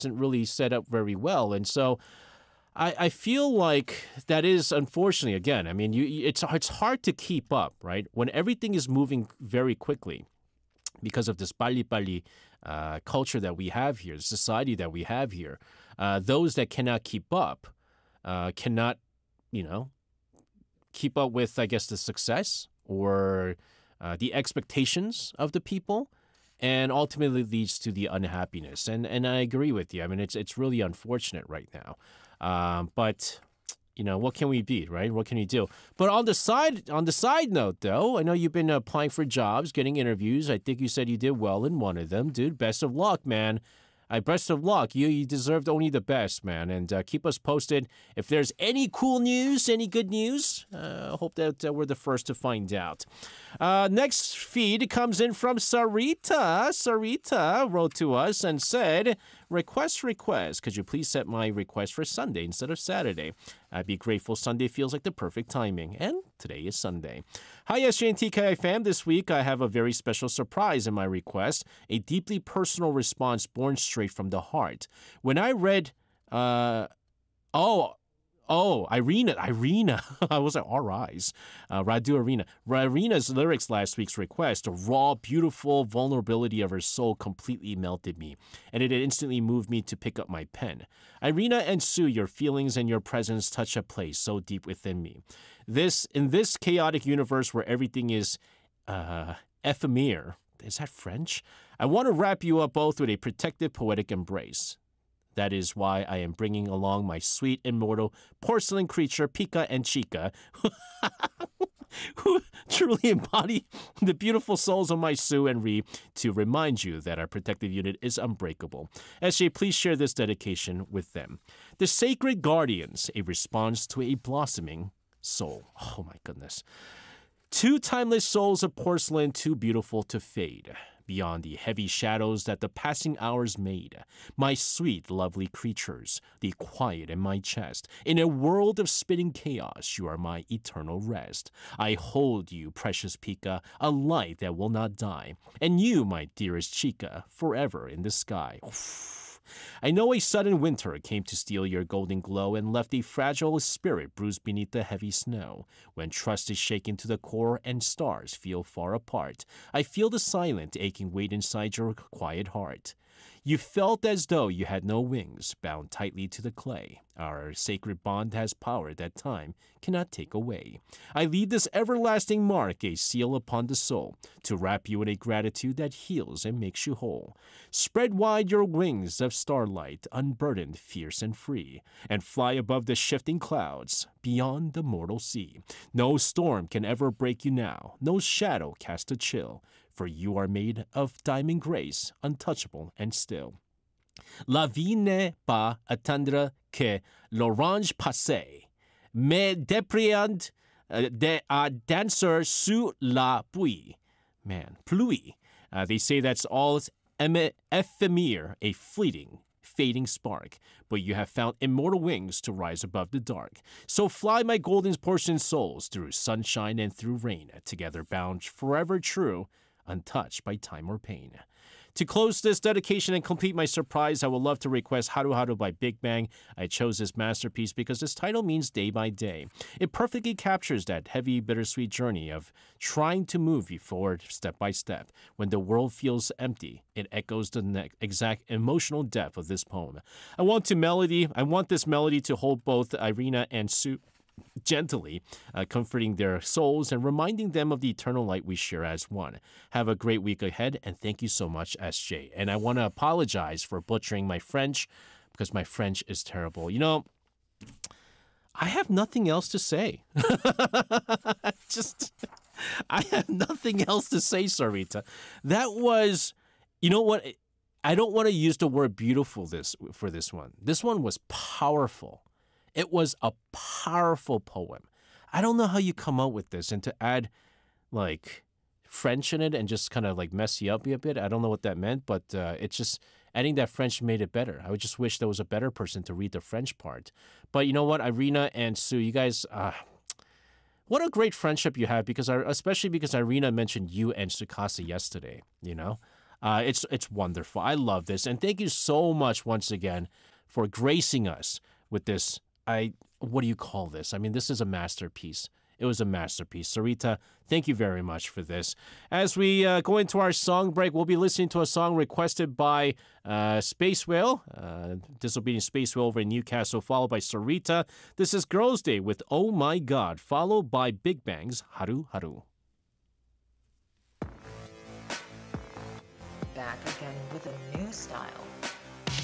isn't really set up very well. And so I feel like that is unfortunately, again, I mean, it's hard to keep up, right? When everything is moving very quickly because of this pali culture that we have here, the society that we have here. Those that cannot keep up cannot, keep up with, I guess, the success or the expectations of the people, and ultimately leads to the unhappiness. And I agree with you. I mean, it's really unfortunate right now. But what can we be, right? What can you do? But on the side note, though, I know you've been applying for jobs, getting interviews. I think you said you did well in one of them, dude. Best of luck, man. Best of luck. You deserved only the best, man. And keep us posted if there's any cool news, any good news. Hope that we're the first to find out. Next feed comes in from Sarita. Sarita wrote to us and said, request. Could you please set my request for Sunday instead of Saturday? I'd be grateful. Sunday feels like the perfect timing. And today is Sunday. Hi, SJ and TKI fam. This week I have a very special surprise in my request, a deeply personal response born straight from the heart. When I read, Irina. I was like, all right. Radu Irina. Irina's lyrics last week's request, the raw, beautiful vulnerability of her soul completely melted me, and it instantly moved me to pick up my pen. Irina and Sue, your feelings and your presence touch a place so deep within me. In this chaotic universe where everything is ephemeral, is that French? I want to wrap you up both with a protective, poetic embrace. That is why I am bringing along my sweet, immortal porcelain creature, Pika and Chica, who truly embody the beautiful souls of my Sue and Ree, to remind you that our protective unit is unbreakable. SJ, please share this dedication with them. The Sacred Guardians, a response to a blossoming soul. Oh my goodness. Two timeless souls of porcelain, too beautiful to fade. Beyond the heavy shadows that the passing hours made, my sweet, lovely creatures, the quiet in my chest. In a world of spinning chaos, you are my eternal rest. I hold you, precious Pika, a light that will not die, and you, my dearest Chica, forever in the sky. I know a sudden winter came to steal your golden glow and left a fragile spirit bruised beneath the heavy snow. When trust is shaken to the core and stars feel far apart, I feel the silent, aching weight inside your quiet heart. You felt as though you had no wings, bound tightly to the clay. Our sacred bond has power that time cannot take away. I leave this everlasting mark, a seal upon the soul, to wrap you in a gratitude that heals and makes you whole. Spread wide your wings of starlight, unburdened, fierce, and free, and fly above the shifting clouds, beyond the mortal sea. No storm can ever break you now, no shadow cast a chill, for you are made of diamond grace, untouchable and still. La vie n'est pas attendre que l'orange passe, mais d'apprendre à danser sous la pluie. Man, pluie. They say that's all ephemeral, a fleeting, fading spark, but you have found immortal wings to rise above the dark. So fly, my golden portion souls, through sunshine and through rain, together bound, forever true, untouched by time or pain. To close this dedication and complete my surprise, I would love to request Haru Haru by Big Bang. I chose this masterpiece because this title means day by day. It perfectly captures that heavy, bittersweet journey of trying to move you forward step by step. When the world feels empty, it echoes the exact emotional depth of this poem. I want this melody to hold both Irina and Sue gently, comforting their souls and reminding them of the eternal light we share as one. Have a great week ahead, and thank you so much, SJ. And I want to apologize for butchering my French, because my French is terrible. I have nothing else to say. I have nothing else to say, Sarita. That was, what? I don't want to use the word beautiful for this one. This one was powerful. It was a powerful poem. I don't know how you come up with this, and to add French in it and just kind of mess you up a bit. I don't know what that meant, but it's just adding that French made it better. I would just wish there was a better person to read the French part. But you know what, Irina and Sue, you guys, what a great friendship you have, especially because Irina mentioned you and Tsukasa yesterday, It's wonderful. I love this, and thank you so much once again for gracing us with this. What do you call this? I mean, this is a masterpiece. It was a masterpiece. Sarita, thank you very much for this. As we go into our song break, we'll be listening to a song requested by Space Whale, Disobedient Space Whale over in Newcastle, followed by Sarita. This is Girls' Day with Oh My God, followed by Big Bang's Haru Haru. Back again with a new style.